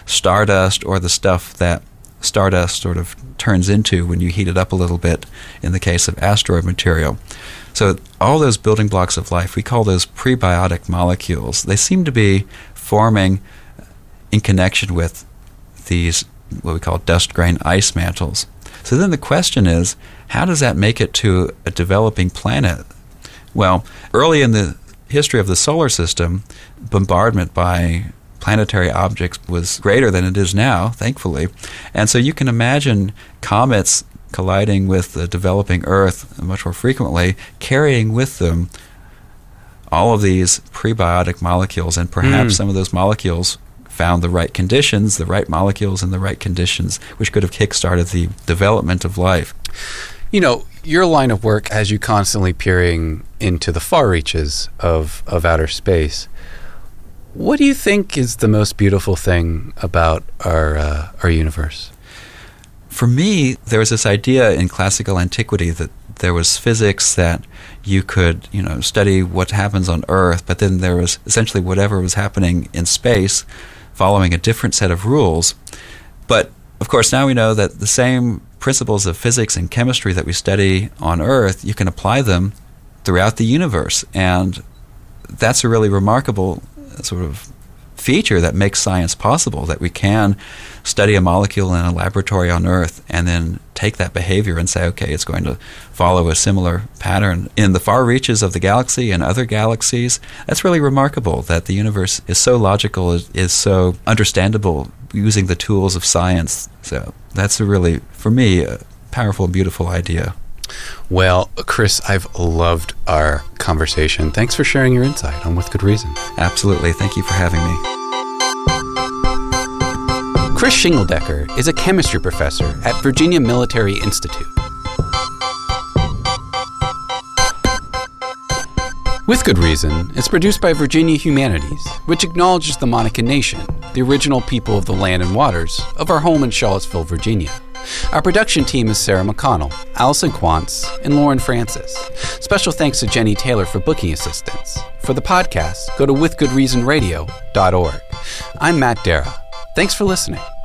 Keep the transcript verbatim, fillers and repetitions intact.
stardust or the stuff that stardust sort of turns into when you heat it up a little bit in the case of asteroid material. So all those building blocks of life, we call those prebiotic molecules. They seem to be forming in connection with these, what we call dust grain ice mantles. So then the question is, how does that make it to a developing planet? Well, early in the history of the solar system, bombardment by planetary objects was greater than it is now, thankfully. And so you can imagine comets colliding with the developing Earth much more frequently, carrying with them all of these prebiotic molecules, and perhaps mm. some of those molecules found the right conditions, the right molecules in the right conditions, which could have kick-started the development of life. You know, your line of work has you constantly peering into the far reaches of, of outer space. What do you think is the most beautiful thing about our uh, our universe? For me, there was this idea in classical antiquity that there was physics that you could, you know, study what happens on Earth, but then there was essentially whatever was happening in space following a different set of rules. But, of course, now we know that the same principles of physics and chemistry that we study on Earth, you can apply them throughout the universe. And that's a really remarkable sort of feature that makes science possible, that we can study a molecule in a laboratory on Earth and then take that behavior and say, okay, it's going to follow a similar pattern in the far reaches of the galaxy and other galaxies. That's really remarkable, that the universe is so logical, is, is so understandable using the tools of science. So that's a really, for me, a powerful, beautiful idea. Well, Chris, I've loved our conversation. Thanks for sharing your insight on With Good Reason. Absolutely. Thank you for having me. Chris Shingeldecker is a chemistry professor at Virginia Military Institute. With Good Reason is produced by Virginia Humanities, which acknowledges the Monacan Nation, the original people of the land and waters of our home in Charlottesville, Virginia. Our production team is Sarah McConnell, Allison Quantz, and Lauren Francis. Special thanks to Jenny Taylor for booking assistance. For the podcast, go to with good reason radio dot org. I'm Matt Dara. Thanks for listening.